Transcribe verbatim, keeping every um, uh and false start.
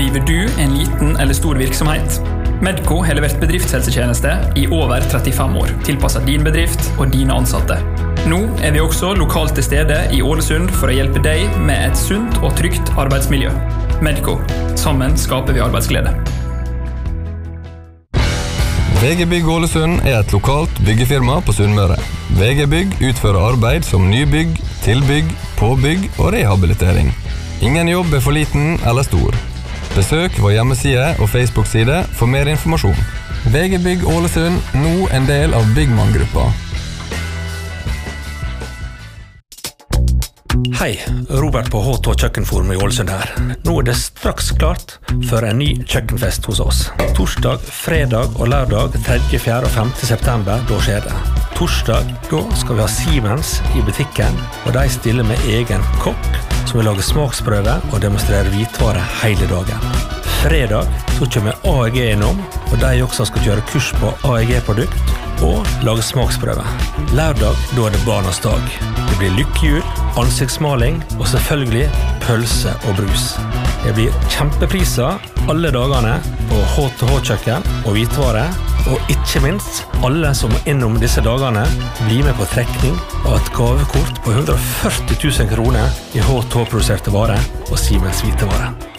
Driver du en liten eller stor virksomhet? Medco har levert bedriftshelsetjeneste i over trettifem år, tilpasset din bedrift og dine ansatte. Nå er vi også lokalt til stede i Ålesund for å hjelpe deg med et sunt og trygt arbeidsmiljø. Medco. Sammen skaper vi arbeidsglede. V G Bygg Ålesund er et lokalt byggefirma på Sunnmøre. V G Bygg utfører arbeid som nybygg, tilbygg, påbygg og rehabilitering. Ingen jobb er for liten eller stor. Besøk vår hjemmeside og Facebook-side for mer informasjon. V G Bygg Ålesund, nå en del av Byggmann-gruppa. Hei, Robert på H to Kjøkkenforum i Ålesund her. Nå er det straks klart for en ny kjøkkenfest hos oss. Torsdag, fredag og lørdag tredje, fjerde og femte september, da skjer det. Torsdag, da skal vi ha Siemens i butikken, og de stiller med egen kokk som vil lage smaksprøve og demonstrere hvitvare hele dagen. Fredag, så kommer A E G innom, og de også skal kjøre kurs på A E G-produkt og lage smaksprøve. Lørdag, da er det barnas dag. Det blir lykkehjul, ansiktsmaling og selvfølgelig pølse og brus. Det blir kjempepriser alle dagene på H to H Kjøkken og hvitvare, og ikke minst alle som er innom disse dagene blir med på trekning av et gavekort på hundre og førti tusen kroner i H to H-produserte varer og Siemens hvitevare.